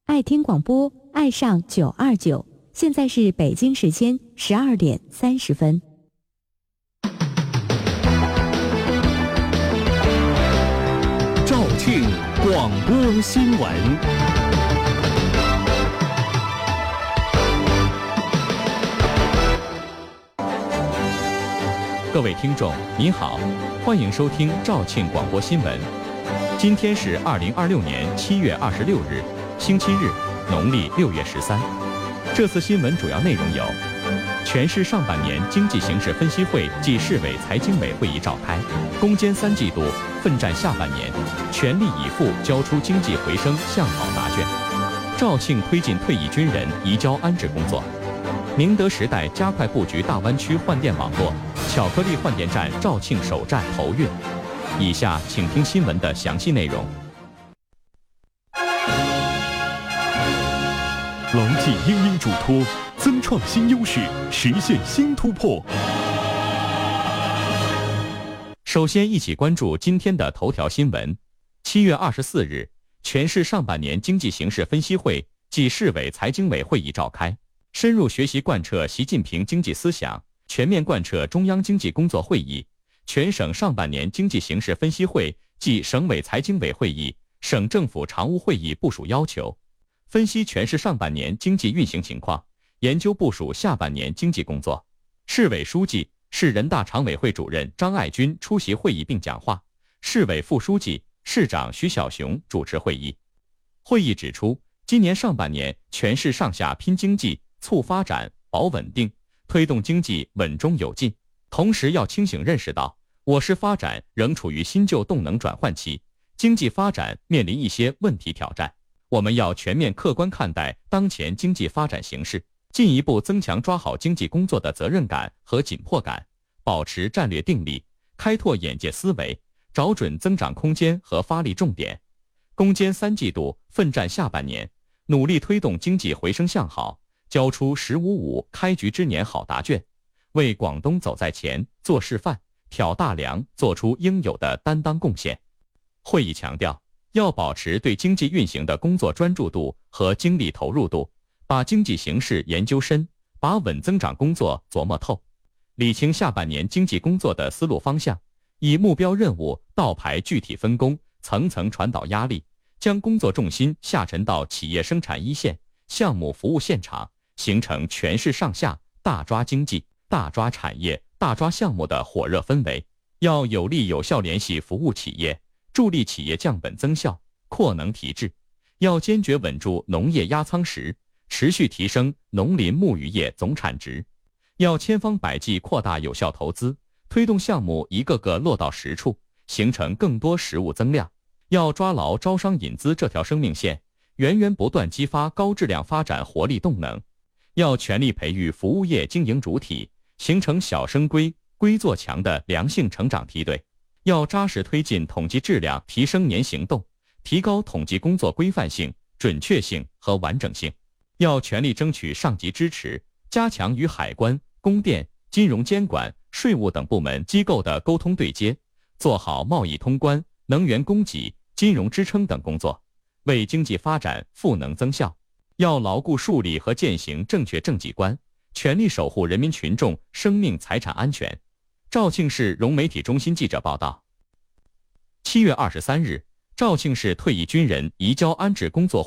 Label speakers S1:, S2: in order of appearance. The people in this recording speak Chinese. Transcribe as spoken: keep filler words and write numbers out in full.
S1: 爱听广播，爱上九二九。现在是北京时间十二点三十分。
S2: 肇庆广播新闻。各位听众，您好，欢迎收听肇庆广播新闻。今天是二零二六年七月二十六日，星期日，农历六月十三。这次新闻主要内容有：全市上半年经济形势分析会暨市委财经委会议召开，攻坚三季度，奋战下半年，全力以赴交出经济回升向好答卷。肇庆推进退役军人移交安置工作。宁德时代加快布局大湾区换电网络，巧克力换电站肇庆首站投运。以下请听新闻的详细内容。
S3: 牢记英英嘱托，增创新优势，实现新突破。
S2: 首先，一起关注今天的头条新闻。七月二十四日，全市上半年经济形势分析会暨市委财经委会议召开，深入学习贯彻习近平经济思想，全面贯彻中央经济工作会议、全省上半年经济形势分析会暨省委财经委会议、省政府常务会议部署要求，分析全市上半年经济运行情况，研究部署下半年经济工作。市委书记、市人大常委会主任张爱军出席会议并讲话，市委副书记、市长徐小雄主持会议。会议指出，今年上半年全市上下拼经济、促发展、保稳定，推动经济稳中有进。同时要清醒认识到，我市发展仍处于新旧动能转换期，经济发展面临一些问题挑战。我们要全面客观看待当前经济发展形势，进一步增强抓好经济工作的责任感和紧迫感，保持战略定力，开拓眼界思维，找准增长空间和发力重点，攻坚三季度，奋战下半年，努力推动经济回升向好，交出“十五五”开局之年好答卷，为广东走在前、做示范、挑大梁做出应有的担当贡献。会议强调，要保持对经济运行的工作专注度和精力投入度，把经济形势研究深，把稳增长工作琢磨透，理清下半年经济工作的思路方向，以目标任务倒排具体分工，层层传导压力，将工作重心下沉到企业生产一线、项目服务现场，形成全市上下大抓经济、大抓产业、大抓项目的火热氛围。要有力有效联系服务企业，助力企业降本增效、扩能提质。要坚决稳住农业压舱石，持续提升农林牧渔业总产值。要千方百计扩大有效投资，推动项目一个个落到实处，形成更多实物增量。要抓牢招商引资这条生命线，源源不断激发高质量发展活力动能。要全力培育服务业经营主体，形成小生规、规做强的良性成长梯队。要扎实推进统计质量提升年行动，提高统计工作规范性、准确性和完整性。要全力争取上级支持，加强与海关、供电、金融监管、税务等部门机构的沟通对接，做好贸易通关、能源供给、金融支撑等工作，为经济发展赋能增效。要牢固树立和践行正确政绩观，全力守护人民群众生命财产安全。肇庆市融媒体中心记者报道，七月二十三日，肇庆市退役军人移交安置工作